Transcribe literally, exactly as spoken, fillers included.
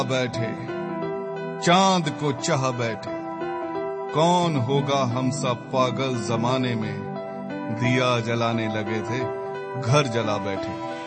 बैठे चांद को चाह बैठे, कौन होगा हम सब पागल जमाने में, दिया जलाने लगे थे घर जला बैठे।